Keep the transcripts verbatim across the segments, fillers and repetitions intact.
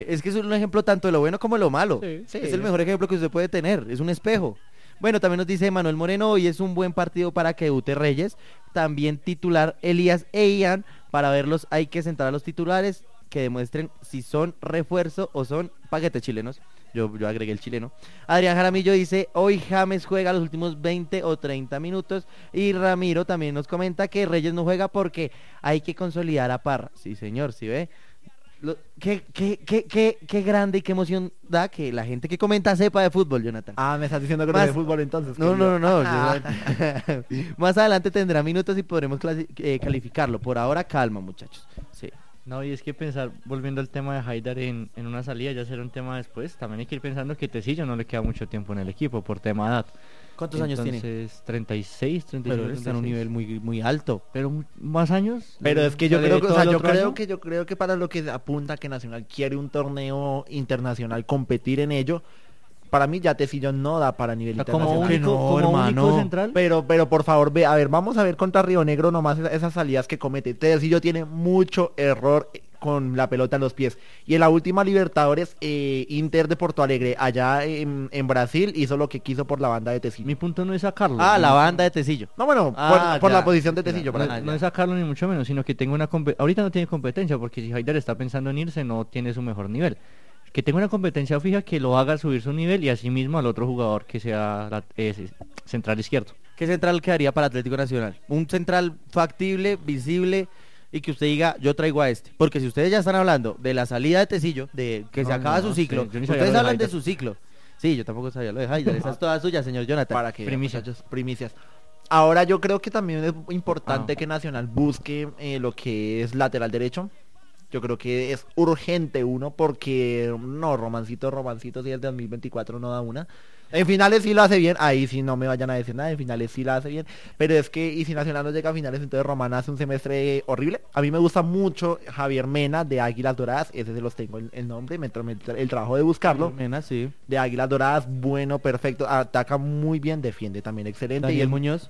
Es que es un ejemplo tanto de lo bueno como de lo malo. Sí, sí. Es el mejor ejemplo que usted puede tener, es un espejo. Bueno, también nos dice Manuel Moreno, hoy es un buen partido para que debute Reyes. También titular Elías e Ian. Para verlos hay que sentar a los titulares que demuestren si son refuerzo o son paquetes chilenos. Yo, yo agregué el chileno. Adrián Jaramillo dice, hoy James juega los últimos veinte o treinta minutos. Y Ramiro también nos comenta que Reyes no juega porque hay que consolidar a Parra. Sí, señor, ¿sí ve? Lo, qué, qué, qué, qué, qué grande y qué emoción da que la gente que comenta sepa de fútbol, Jonathan. Ah, me estás diciendo que Más... no de fútbol entonces. No, no, no, no. Ah. Yo... Más adelante tendrá minutos y podremos clasi- eh, calificarlo. Por ahora, calma, muchachos. Sí. No, y es que pensar, volviendo al tema de Haidar en, en una salida, ya será un tema después, también hay que ir pensando que Tecillo no le queda mucho tiempo en el equipo por tema de edad. ¿Cuántos años tiene? Entonces, treinta y seis, treinta y siete, Pero está en un nivel muy, muy alto. Pero más años. Pero es que yo ¿Sale creo que, o todo sea, el yo otro creo año? que yo creo que para lo que apunta que Nacional quiere un torneo internacional, competir en ello, para mí ya Tecillo no da para nivel O sea, como internacional. único, no, como hermano. único central. Pero, pero por favor, ve, a ver, vamos a ver contra Río Negro nomás esas, esas salidas que comete. Tecillo tiene mucho error con la pelota en los pies. Y en la última Libertadores, eh, Inter de Porto Alegre, allá en, en Brasil, hizo lo que quiso por la banda de Tecillo. Mi punto no es sacarlo. Ah, no, la banda de Tecillo. No, bueno, Ah, por, por ya, la posición de ya. Tecillo. No, para- Ah, no ya. es sacarlo ni mucho menos, sino que tenga una competencia. Ahorita no tiene competencia porque si Haidar está pensando en irse, no tiene su mejor nivel. Que tenga una competencia fija que lo haga subir su nivel y asimismo al otro jugador que sea la- ese, central izquierdo. ¿Qué central quedaría para Atlético Nacional? Un central factible, visible y que usted diga, yo traigo a este. Porque si ustedes ya están hablando de la salida de Tecillo, de que No, se acaba no, su ciclo, sí, yo ni sabía ustedes lo de hablan de Haidar. su ciclo. Sí, yo tampoco sabía lo de Haidar. Esa es toda suya, señor Jonathan. para que Primicias. muchachos, primicias. Ahora yo creo que también es importante Ah. que Nacional busque eh, lo que es lateral derecho. Yo creo que es urgente uno porque no, Romancito, Romancito, si el de dos mil veinticuatro no da una. En finales sí lo hace bien, ahí sí no me vayan a decir nada, en finales sí lo hace bien. Pero es que, y si Nacional no llega a finales, entonces Román hace un semestre horrible. A mí me gusta mucho Javier Mena de Águilas Doradas, ese se los tengo el, el nombre, me, tra- me tra- el trabajo de buscarlo. Mena, sí. De Águilas Doradas, bueno, perfecto, ataca muy bien, defiende también excelente. Daniel y el Muñoz.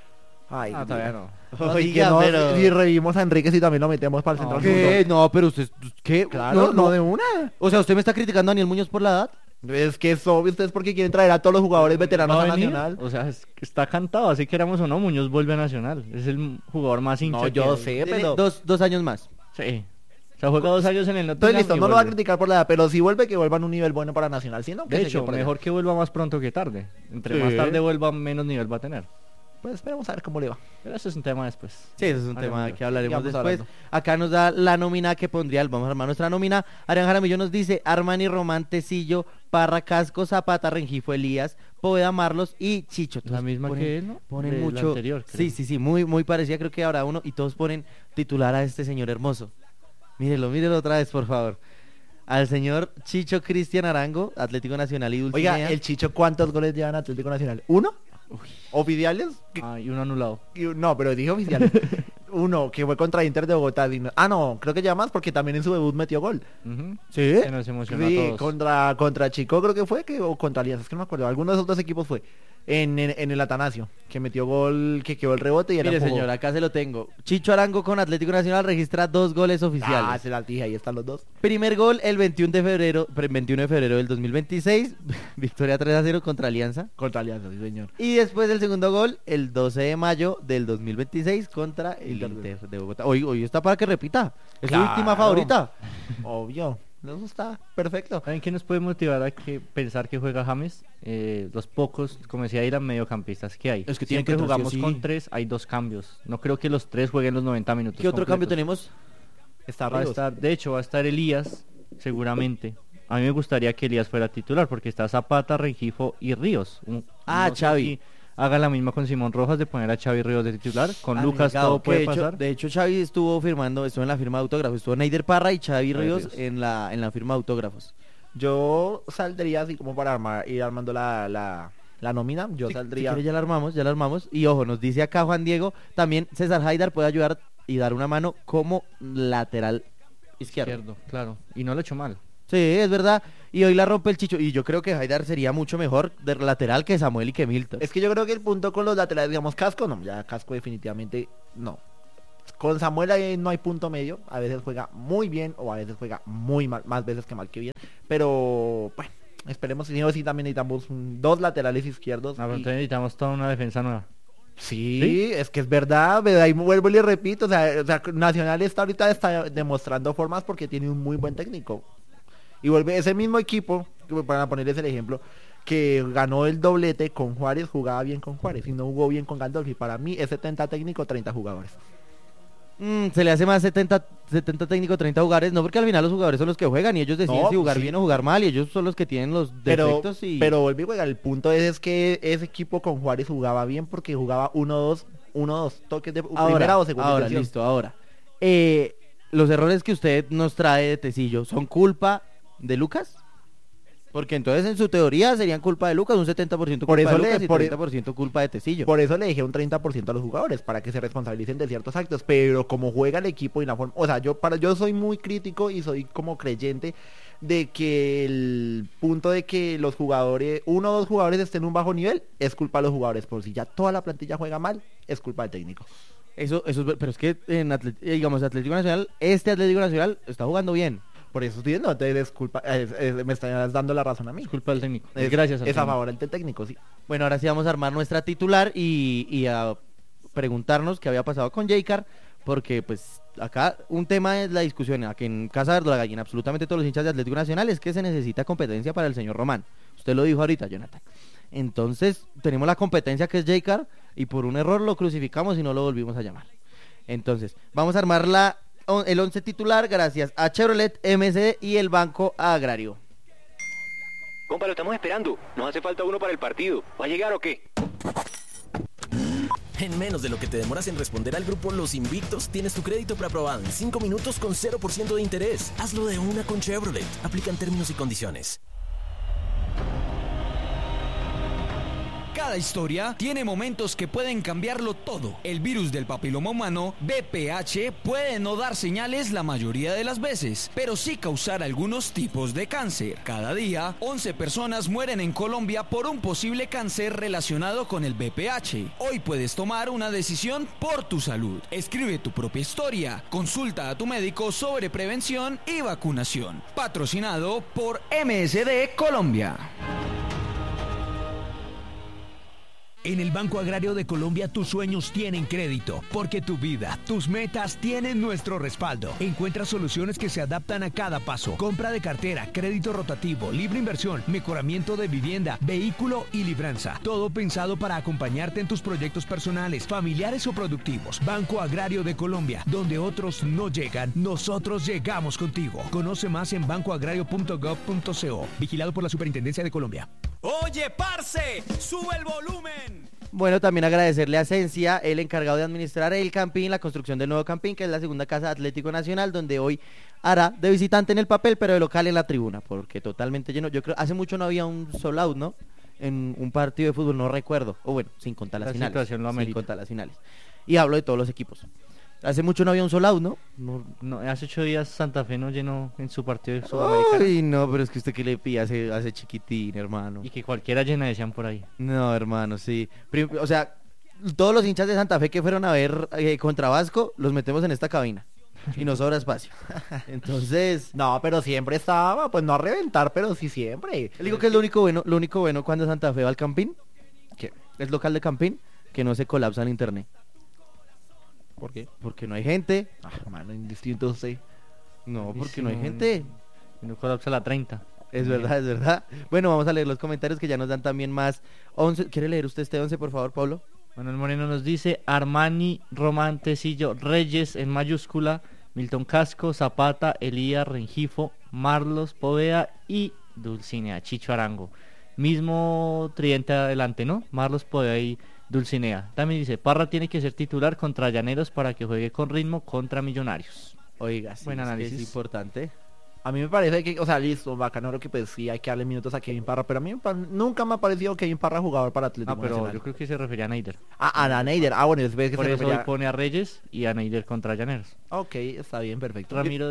Ay, Ah, todavía no. Así que Oiga, no, pero- si revivimos a Enrique y también lo metemos para el No, central. ¿Qué? zurdo. No, pero usted, ¿qué? Claro, no, de una. O sea, ¿usted me está criticando a Daniel Muñoz por la edad? Es que es obvio, ustedes porque quieren traer a todos los jugadores veteranos ¿Va a a venir? Nacional. O sea, es que está cantado, así queramos o no, Muñoz vuelve a Nacional. Es el jugador más hincha. No, que yo hay. sé, Tiene pero... dos, dos años más. Sí. O sea, juega dos años en el Entonces Nottingham listo, y no lo va a vuelve. criticar por la edad, pero si vuelve, que vuelva en un nivel bueno para Nacional, ¿sí no? Que De se hecho, quede por allá. mejor que vuelva más pronto que tarde. Entre Sí. más tarde vuelva, menos nivel va a tener. Pues esperemos a ver cómo le va. Pero eso es un tema después. Sí, eso es un Hablemos tema después. que hablaremos Sigamos después. hablando. Acá nos da la nómina que pondría, el- vamos a armar nuestra nómina. Arián Jaramillo nos dice, Armani, Román, Tecillo, Parra, Casco, Zapata, Rengifo, Elías, Poveda, Marlos y Chicho. La Todos misma ponen- que él, ¿no? Ponen De la mucho. anterior, creo. sí, sí, sí, muy, muy parecida, creo que habrá uno y todos ponen titular a este señor hermoso. Mírelo, mírelo otra vez, por favor. Al señor Chicho Cristian Arango, Atlético Nacional y Dulcinea. Oiga, el Chicho, ¿cuántos goles llevan a Atlético Nacional? ¿Uno? ¿Oficiales? ¿Qué- Ah, y un anulado. y- No, pero dije oficiales. Uno, que fue contra Inter de Bogotá. y no- Ah, no, creo que ya más porque también en su debut metió gol. Ujú. ¿Sí? Que nos emocionó Sí, a todos. contra, contra Chico creo que fue, que, o contra Alianza, es que no me acuerdo. Alguno de esos dos equipos fue. En, en, en el Atanasio, que metió gol, que quedó el rebote y era Mire, señor, acá se lo tengo. Chicho Arango con Atlético Nacional registra dos goles oficiales. Ah, se la dije, ahí están los dos. Primer gol el veintiuno de febrero, pre- veintiuno de febrero del dos mil veintiséis, victoria tres a cero contra Alianza. Contra Alianza, sí, señor. Y después el segundo gol el doce de mayo del dos mil veintiséis contra el Inter. Inter de Bogotá. Hoy, hoy está para que repita. Es su Claro. última favorita. Obvio. Eso está perfecto. ¿Saben qué nos puede motivar a que pensar que juega James? Eh, los pocos, como decía Iran, mediocampistas que hay. Es que tienen Siempre que entrar sí o jugamos sí. con tres, hay dos cambios. No creo que los tres jueguen los noventa minutos. ¿Qué otro cambio completos. tenemos? Está Va a Ríos. estar, de hecho, va a estar Elías, seguramente. A mí me gustaría que Elías fuera titular, porque está Zapata, Rengifo y Ríos. Un- Ah, no sé Xavi. si haga la misma con Simón Rojas de poner a Xavi Ríos de titular. Con Lucas Arriesgado, todo que puede de hecho, pasar. De hecho, Xavi estuvo firmando, estuvo en la firma de autógrafos. Estuvo Neider Parra y Xavi Xavi Ríos Ríos. en la, en la firma de autógrafos. Yo saldría así como para armar, ir armando la, la, la nómina. Yo Si- si saldría. quiere, ya la armamos, ya la armamos. Y ojo, nos dice acá Juan Diego, también César Haidar puede ayudar y dar una mano como lateral izquierdo. Izquierdo, claro. Y no lo ha hecho mal. Sí, es verdad. Y hoy la rompe el Chicho. Y yo creo que Haidar sería mucho mejor de lateral que Samuel y que Milton. Es que yo creo que el punto con los laterales, digamos, Casco, no, ya Casco definitivamente no. con Samuel ahí no hay punto medio, a veces juega muy bien o a veces juega muy mal, más veces que mal que bien, pero bueno, esperemos, si no, sí también necesitamos un- dos laterales izquierdos. Ah, pero y- entonces necesitamos toda una defensa nueva. Sí, ¿Sí? es que es verdad, ¿verdad? Ahí vuelvo y le repito, o sea, o sea, Nacional está ahorita está demostrando formas porque tiene un muy buen técnico. Y vuelve ese mismo equipo, que para ponerles el ejemplo, que ganó el doblete con Juárez, jugaba bien con Juárez y no jugó bien con Gandolfi. Para mí es setenta técnico, treinta jugadores. Mm, se le hace más setenta, setenta técnico, treinta jugadores, no, porque al final los jugadores son los que juegan y ellos deciden No, si jugar sí. bien o jugar mal y ellos son los que tienen los Pero, defectos y... pero vuelve y juega, el punto es, es que ese equipo con Juárez jugaba bien porque jugaba uno dos, uno dos toques de ahora, primera o segunda ahora, intención. listo, ahora. Eh, los errores que usted nos trae de Tecillo, ¿son culpa de Lucas? Porque entonces en su teoría serían culpa de Lucas, un setenta por ciento culpa Por eso de le- Lucas y por e- treinta por ciento culpa de Tecillo. Por eso le dejé un treinta por ciento a los jugadores, para que se responsabilicen de ciertos actos, pero como juega el equipo y la forma, o sea, yo para yo soy muy crítico y soy como creyente de que el punto de que los jugadores, uno o dos jugadores estén en un bajo nivel, es culpa de los jugadores, por si ya toda la plantilla juega mal, es culpa del técnico. Eso, eso es ver- pero es que en Atlet- eh, digamos Atlético Nacional, este Atlético Nacional está jugando bien. Por eso estoy diciendo, entonces es culpa, es- es- me estás dando la razón a mí. Es culpa del técnico. Es, Gracias al es a técnico. favor del técnico, sí. Bueno, ahora sí vamos a armar nuestra titular y, y a preguntarnos qué había pasado con Jaycar, porque pues acá un tema es la discusión, aquí en Casa de la Gallina, absolutamente todos los hinchas de Atlético Nacional, es que se necesita competencia para el señor Román. Usted lo dijo ahorita, Jonathan. Entonces, tenemos la competencia que es Jaycar y por un error lo crucificamos y no lo volvimos a llamar. Entonces, vamos a armar la, on- el once titular gracias a Chevrolet, M S D y el Banco Agrario. Compa, lo estamos esperando. Nos hace falta uno para el partido. ¿Va a llegar o qué? En menos de lo que te demoras en responder al grupo Los Invictos, tienes tu crédito preaprobado en cinco minutos con cero por ciento de interés. Hazlo de una con Chevrolet. Aplican términos y condiciones. Cada historia tiene momentos que pueden cambiarlo todo. El virus del papiloma humano, B P H, puede no dar señales la mayoría de las veces, pero sí causar algunos tipos de cáncer. Cada día, once personas mueren en Colombia por un posible cáncer relacionado con el B P H. Hoy puedes tomar una decisión por tu salud. Escribe tu propia historia. Consulta a tu médico sobre prevención y vacunación. Patrocinado por M S D Colombia. En el Banco Agrario de Colombia tus sueños tienen crédito, porque tu vida, tus metas tienen nuestro respaldo. Encuentra soluciones que se adaptan a cada paso. Compra de cartera, crédito rotativo, libre inversión, mejoramiento de vivienda, vehículo y libranza. Todo pensado para acompañarte en tus proyectos personales, familiares o productivos. Banco Agrario de Colombia, donde otros no llegan, nosotros llegamos contigo. Conoce más en banco agrario punto gov punto co. Vigilado por la Superintendencia de Colombia. Oye, parce, sube el volumen. Bueno, también agradecerle a Esencia, el encargado de administrar el Campín, la construcción del nuevo Campín, que es la segunda casa de Atlético Nacional, donde hoy hará de visitante en el papel, pero de local en la tribuna, porque totalmente lleno. Yo creo, hace mucho no había un sold out, ¿no? En un partido de fútbol, no recuerdo. O bueno, sin contar las La finales. situación lo sin amerita. contar las finales. Y hablo de todos los equipos. Hace mucho no había un sold out, ¿no? No, no, hace ocho días Santa Fe no llenó en su partido de Sudamericana. Ay, no, pero es que usted que le pide hace, hace chiquitín, hermano. Y que cualquiera llena decían por ahí. No, hermano, sí. Prim- O sea, todos los hinchas de Santa Fe que fueron a ver eh, contra Vasco, los metemos en esta cabina. Y nos sobra espacio. Entonces, No, pero siempre estaba, pues no a reventar, pero sí siempre. le digo que es lo único bueno, lo único bueno cuando Santa Fe va al Campín, que es local de Campín, que no se colapsa el internet. ¿Por qué? Porque no hay gente. Ah, mano, indistinto usted. No, Y porque si no hay no- gente. Y no colapsa la treinta. Es verdad, es verdad. Bueno, vamos a leer los comentarios que ya nos dan también más. once. ¿Quiere leer usted este once, por favor, Pablo? Manuel Moreno nos dice Armani, Román, Tecillo, Reyes en mayúscula, Milton Casco, Zapata, Elías, Rengifo, Marlos, Poveda y Dulcinea, Chicho Arango. Mismo tridente adelante, ¿no? Marlos, Poveda y Dulcinea. También dice, Parra tiene que ser titular contra Llaneros para que juegue con ritmo contra Millonarios. Oiga, sí, Buen es que análisis. es importante. A mí me parece que, o sea, listo, bacano lo que pues sí hay que darle minutos a Kevin Parra, pero a mí me pa- nunca me ha parecido Kevin Parra jugador para Atlético Ah, pero Nacional. yo creo que se refería a Neider. Ah, a Neider, ah, bueno, es vez que Por se eso hoy refería... pone a Reyes y a Neider contra Llaneros. Ok, está bien, perfecto. Ramiro di-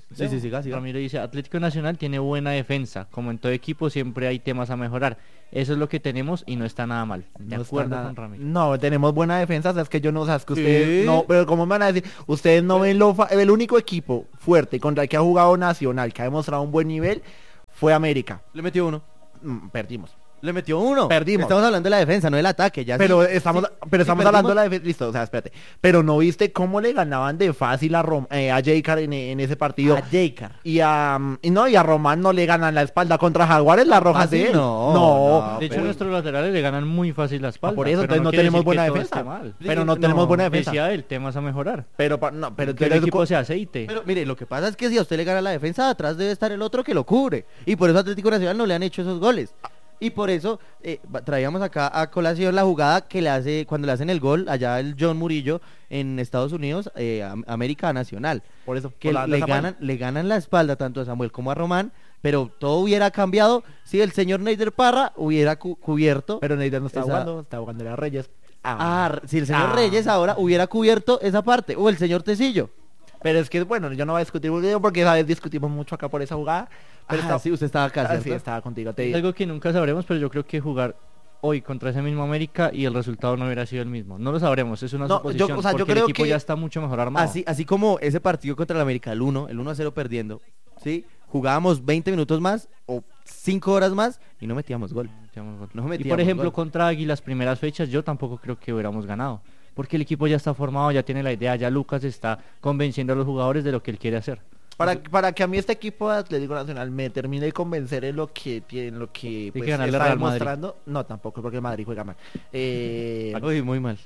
Sí, sí, siga, siga. Ramiro dice, Atlético Nacional tiene buena defensa, como en todo equipo siempre hay temas a mejorar. Eso es lo que tenemos y no está nada mal. De No acuerdo está nada- con Ramiro. No, tenemos buena defensa, o sea, es que yo no, o sea, es que ustedes Sí. no, pero ¿cómo me van a decir? Ustedes no ven lo fa- el único equipo fuerte contra el que ha jugado Nacional, que ha demostrado un buen nivel, fue América. Le metió uno. Mm, perdimos. Le metió uno. Perdimos. Estamos hablando de la defensa, no del ataque. Ya Pero sí- estamos, sí, pero sí estamos perdimos. hablando de la defensa, listo, o sea, espérate. Pero no viste cómo le ganaban de fácil a Rom, eh, a Jaycar en, en ese partido. A Jaycar. Y a mm, y no, y a Román no le ganan la espalda contra Jaguares, las rojas Fácil de él. no, no, no, De hecho, pero- nuestros laterales le ganan muy fácil la espalda. Ah, por eso, pero entonces no quiere tenemos decir buena que todo defensa. esté mal. pero no tenemos buena defensa. Decía él, temas a mejorar. Pero pa- no, pero Que el entonces- equipo se aceite. Pero mire, lo que pasa es que si a usted le gana la defensa, atrás debe estar el otro que lo cubre. Y por eso Atlético Nacional no le han hecho esos goles. Y por eso eh, va- traíamos acá a colación la jugada que le hace, cuando le hacen el gol, allá el John Murillo en Estados Unidos, eh, Am- América Nacional. por eso Que por la- le la- ganan, le ganan la espalda tanto a Samuel como a Román, pero todo hubiera cambiado si el señor Neider Parra hubiera cu- cubierto. Pero Neider no está Esa- jugando, está jugando a Reyes. Ah, r- si el señor Ah. Reyes ahora hubiera cubierto esa parte, o el señor Tecillo. Pero es que bueno, yo no voy a discutir porque porque esa vez discutimos mucho acá por esa jugada. Pero Ah, está- sí, usted estaba acá, Ah, sí, ¿cierto? estaba contigo. Te Es algo que nunca sabremos, pero yo creo que jugar hoy contra ese mismo América y el resultado no hubiera sido el mismo. No lo sabremos, es una No, yo- suposición, o sea, yo porque creo el equipo que- ya está mucho mejor armado. Así, así como ese partido contra el América, el uno, el uno a cero perdiendo, ¿sí? Jugábamos veinte minutos más o cinco horas más y no metíamos gol. Metíamos gol. No Y metíamos por ejemplo, gol. contra Águilas, primeras fechas, yo tampoco creo que hubiéramos ganado. Porque el equipo ya está formado, ya tiene la idea, ya Lucas está convenciendo a los jugadores de lo que él quiere hacer. Para, para que a mí este equipo de Atlético Nacional me termine de convencer en lo que tiene, en lo que que pues, ganarle está al Real Madrid. demostrando. No, tampoco, porque el Madrid juega mal. Eh, Uy, muy mal.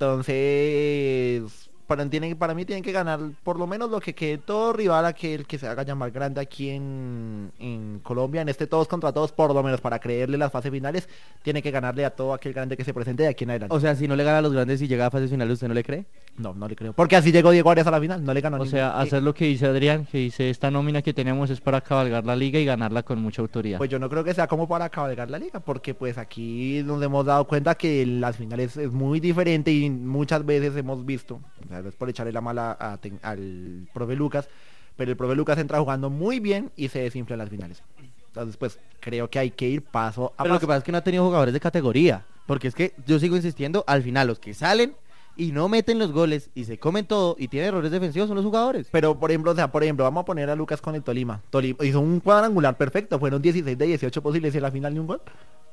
entonces, para, tienen, para mí tienen que ganar por lo menos lo que quede todo rival, aquel que se haga llamar grande aquí en, en Colombia, en este todos contra todos, por lo menos para creerle las fases finales, tiene que ganarle a todo aquel grande que se presente de aquí en adelante. O sea, si no le gana a los grandes y llega a fase final, ¿usted no le cree? No, no le creo. Porque así llegó Diego Arias a la final, no le ganó O ningún- sea, eh, hacer lo que dice Adrián, que dice esta nómina que tenemos es para cabalgar la liga y ganarla con mucha autoridad. Pues yo no creo que sea como para cabalgar la liga, porque pues aquí nos hemos dado cuenta que las finales es muy diferente y muchas veces hemos visto, o sea, no es por echarle la mala a Ten- al profe Lucas, pero el profe Lucas entra jugando muy bien y se desinfla en las finales. Entonces pues creo que hay que ir paso a Pero lo paso. que pasa es que no ha tenido jugadores de categoría. Porque es que yo sigo insistiendo, al final los que salen y no meten los goles y se comen todo y tienen errores defensivos son los jugadores. Pero por ejemplo, o sea, por ejemplo, vamos a poner a Lucas con el Tolima. Tolima hizo un cuadrangular perfecto, fueron dieciséis de dieciocho posibles y en la final ni un gol.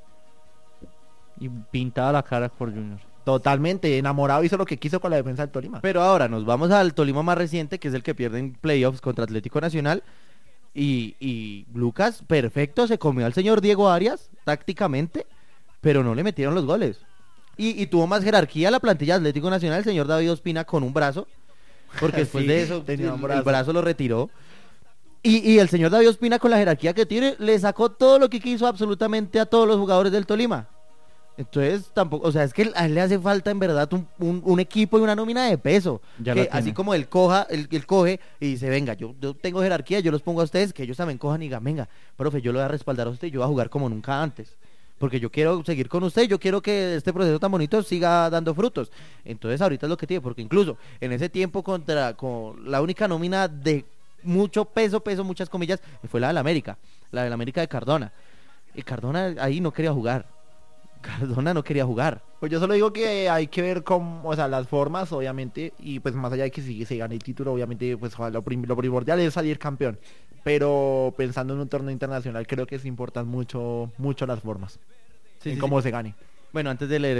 Y pintada la cara por Junior. Totalmente enamorado, hizo lo que quiso con la defensa del Tolima. Pero ahora nos vamos al Tolima más reciente, que es el que pierde en playoffs contra Atlético Nacional. Y, y Lucas, perfecto, se comió al señor Diego Arias tácticamente, pero no le metieron los goles. Y, y tuvo más jerarquía la plantilla de Atlético Nacional, el señor David Ospina con un brazo, porque después Sí, de eso tenía un el, brazo. el brazo lo retiró. Y, y el señor David Ospina con la jerarquía que tiene, le sacó todo lo que quiso absolutamente a todos los jugadores del Tolima. Entonces tampoco, o sea, es que a él le hace falta en verdad un, un- un equipo y una nómina de peso. Ya Que la tiene. así como él coja, él, él coge y dice, venga, yo, yo tengo jerarquía, yo los pongo a ustedes, que ellos también cojan y digan, venga, profe, yo lo voy a respaldar a usted, yo voy a jugar como nunca antes. Porque yo quiero seguir con usted, yo quiero que este proceso tan bonito siga dando frutos. Entonces ahorita es lo que tiene, porque incluso en ese tiempo contra con la única nómina de mucho peso, peso, muchas comillas, fue la del América, la del América de Cardona. Y Cardona ahí no quería jugar. Cardona no quería jugar. Pues yo solo digo que hay que ver cómo, o sea, las formas, obviamente, y pues más allá de que si se gane el título, obviamente, pues ojalá lo, prim- lo primordial es salir campeón. Pero pensando en un torneo internacional, creo que se importan mucho, mucho las formas, Sí, en sí, cómo sí. se gane. Bueno, antes de leer